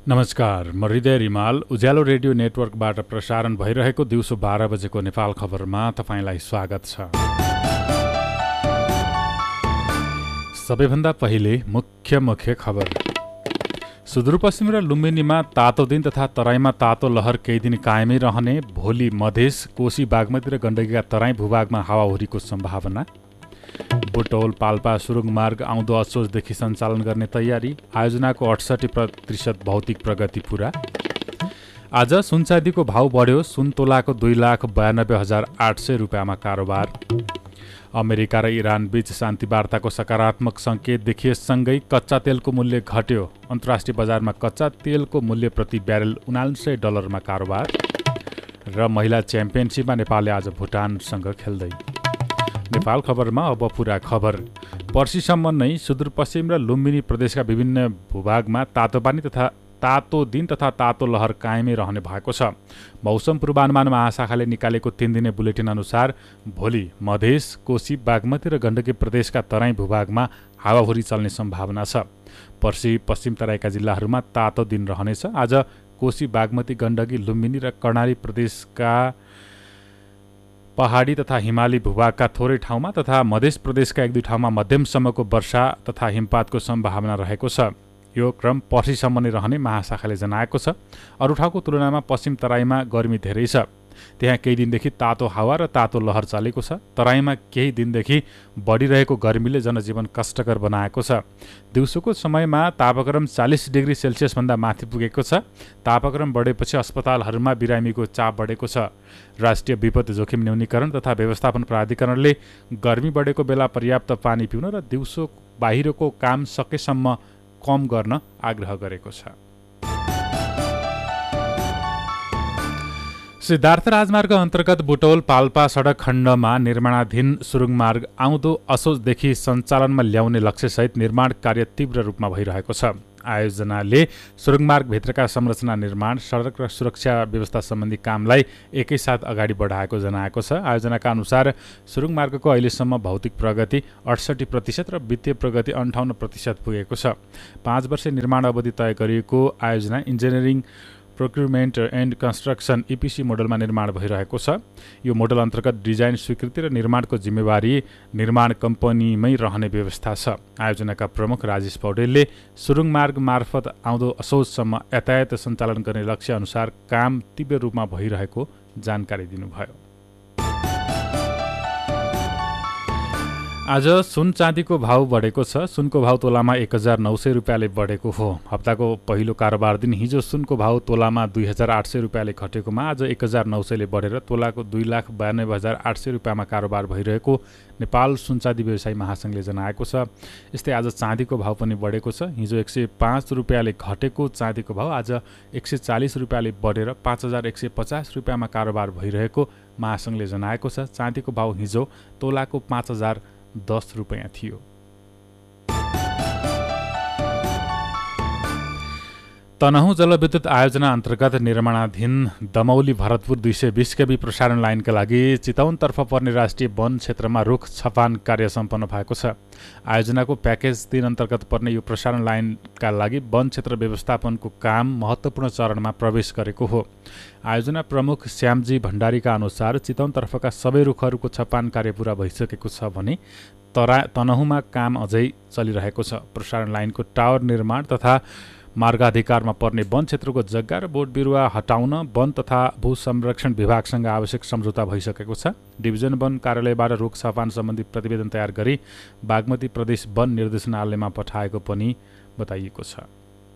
नमस्कार, म हृदय रिमाल। उज्यालो रेडियो नेटवर्कबाट प्रसारण भइरहेको दिउँसो 12 बजेको नेपाल खबरमा तपाईँलाई स्वागत छ। सबैभन्दा पहिले मुख्य खबर। सुदूरपश्चिम र लुम्बिनीमा तातो दिन तथा तराईमा तातो लहर केही दिन कायमै रहने। भोलि मधेस, कोशी, बागमती र गण्डकीका तराई भूभागमा हावाहुरीको सम्भावना। बुटौल पाल्पा सुरुङ मार्ग आउँदो असोजदेखि सञ्चालन गर्ने तयारी। आयोजनाको 68% भौतिक प्रगति पुरा। आज सुनचाँदीको भाउ बढ्यो। सुन तोलाको 2,92,800 रुपियाँमा कारोबार। अमेरिका र इरान बीच शान्ति वार्ताको सकारात्मक सङ्केत देखिएसँगै कच्चा तेलको मूल्य घट्यो। अन्तर्राष्ट्रिय बजारमा कच्चा तेलको मूल्य प्रति ब्यारेल $79 कारोबार। र महिला च्याम्पियनसिपमा नेपालले आज भुटानसँग खेल्दै। नेपाल खबरमा अब पुरा खबर। पर्सिसम्म नै सुदूरपश्चिम र लुम्बिनी प्रदेशका विभिन्न भूभागमा तातो पानी तथा तातो दिन तथा तातो लहर कायमै रहने भएको छ। मौसम पूर्वानुमान महाशाखाले निकालेको 3 दिने बुलेटिन अनुसार भोलि मधेस, कोशी, बागमती र गण्डकी प्रदेशका तराई भूभागमा हावाहुरी चल्ने सम्भावना छ। पर्सि पश्चिम तराईका जिल्लाहरूमा तातो दिन रहनेछ। आज कोशी, बागमती, गण्डकी, लुम्बिनी र कर्णाली प्रदेशका पहाडी तथा हिमाली भूभागका थोरै ठाउँमा तथा मध्य प्रदेशका 1-2 ठाउँमा मध्यमसम्मको वर्षा तथा हिमपातको सम्भावना रहेको छ। यो क्रम पर्सिसम्म नै रहने महाशाखाले जनाएको छ। अरू ठाउँको तुलनामा पश्चिम तराईमा गर्मी धेरै छ। त्यहाँ केही दिनदेखि तातो हावा र तातो लहर चलेको छ। तराईमा केही दिनदेखि बढिरहेको गर्मीले जनजीवन कष्टकर बनाएको छ। दिउँसोको समयमा तापक्रम 40 डिग्री सेल्सियसभन्दा माथि पुगेको छ। तापक्रम बढेपछि अस्पतालहरूमा बिरामीको चाप बढेको छ। राष्ट्रिय विपद जोखिम न्यूनीकरण तथा व्यवस्थापन प्राधिकरणले गर्मी बढेको बेला पर्याप्त पानी पिउन र दिउँसो बाहिरको काम सकेसम्म कम गर्न आग्रह गरेको छ। सिद्धार्थ राजमार्ग अन्तर्गत बुटौल पाल्पा सडक खण्डमा निर्माणाधीन सुरुङ मार्ग आउँदो असोजदेखि सञ्चालनमा ल्याउने लक्ष्यसहित निर्माण कार्य तीव्र रूपमा भइरहेको छ। आयोजनाले सुरुङ मार्गभित्रका संरचना निर्माण, सडक र सुरक्षा व्यवस्था सम्बन्धी कामलाई एकैसाथ अगाडि बढाएको जनाएको छ। आयोजनाका अनुसार सुरुङ मार्गको अहिलेसम्म भौतिक प्रगति 68% र वित्तीय प्रगति 58% पुगेको छ। 5 वर्ष निर्माण अवधि तय गरिएको आयोजना engineering, procurement and construction EPC मोडलमा निर्माण भइरहेको छ। यो मोडल अन्तर्गत डिजाइन स्वीकृति र निर्माणको जिम्मेवारी निर्माण कम्पनीमै रहने व्यवस्था छ। आयोजनाका प्रमुख राजेश पौडेलले सुरुङ मार्ग मार्फत आउँदो असोजसम्म यातायात सञ्चालन गर्ने लक्ष्य अनुसार काम तीव्र रूपमा भइरहेको जानकारी दिनुभयो। आज सुन चाँदीको भाउ बढेको छ। सुनको भाउ तोलामा 1,900 रुपियाँले बढेको हो। हप्ताको पहिलो कारोबार दिन हिजो सुनको भाउ तोलामा 2,800 रुपियाँले घटेकोमा आज 1,900ले बढेर तोलाको 2,92,800 रुपियाँमा कारोबार भइरहेको नेपाल सुनचाँदी व्यवसायी महासङ्घले जनाएको छ। यस्तै आज चाँदीको भाउ पनि बढेको छ। हिजो 105 रुपियाँले घटेको चाँदीको भाउ आज 140 रुपियाँले बढेर 5,150 रुपियाँमा कारोबार भइरहेको महासङ्घले जनाएको छ। चाँदीको भाउ हिजो तोलाको 5,010 रुपियाँ थियो। तनहुँ जलविद्युत आयोजना अन्तर्गत निर्माणाधीन दमौली भरतपुर 220 केबी प्रसारण लाइनका लागि चितवनतर्फ पर्ने राष्ट्रिय वन क्षेत्रमा रुख छपान कार्य सम्पन्न भएको छ। आयोजनाको प्याकेज 3 अन्तर्गत पर्ने यो प्रसारण लाइनका लागि वन क्षेत्र व्यवस्थापनको काम महत्त्वपूर्ण चरणमा प्रवेश गरेको हो। आयोजना प्रमुख श्यामजी भण्डारीका अनुसार चितवनतर्फका सबै रुखहरूको छपान कार्य पूरा भइसकेको छ भने तनहुँमा काम अझै चलिरहेको छ। प्रसारण लाइनको टावर निर्माण तथा मार्गाधिकारमा पर्ने वन क्षेत्रको जग्गा र बोट बिरुवा हटाउन वन तथा भू संरक्षण विभागसँग आवश्यक सम्झौता भइसकेको छ। डिभिजन वन कार्यालयबाट रुख छपान सम्बन्धी प्रतिवेदन तयार गरी बागमती प्रदेश वन निर्देशनालयमा पठाएको पनि बताइएको छ।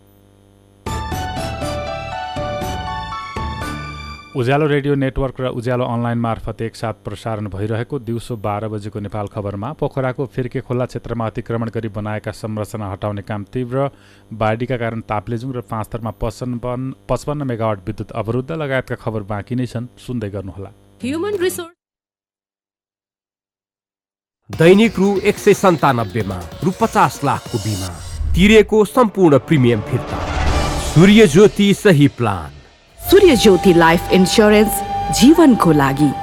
उज्यालो रेडियो नेटवर्क र उज्यालो अनलाइन मार्फत एकसाथ प्रसारण भइरहेको दिउँसो 12 बजेको नेपाल खबरमा पोखराको फिर्के खोला क्षेत्रमा अतिक्रमण गरी बनाएका संरचना हटाउने काम तीव्र, बाढीका कारण ताप्लेजुङ र पाँचथरमा 55 मेगावाट विद्युत अवरुद्ध लगायतका खबर बाँकी नै छन्। सुन्दै गर्नुहोला। ह्युमन रिसोर्स दैनिक रु 197 मा रु 50 लाखको बिमा तिरेको सम्पूर्ण प्रिमियम फिर्ता। सूर्य ज्योति सही प्लान। सूर्य ज्योति लाइफ इन्स्योरेन्स जीवनको लागि।